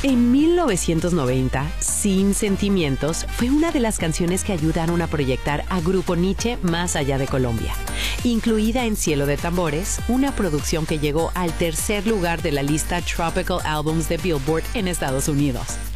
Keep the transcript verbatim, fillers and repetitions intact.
En mil novecientos noventa, Sin Sentimientos fue una de las canciones que ayudaron a proyectar a Grupo Niche más allá de Colombia, incluida en Cielo de Tambores, una producción que llegó al tercer lugar de la lista Tropical Albums de Billboard en Estados Unidos.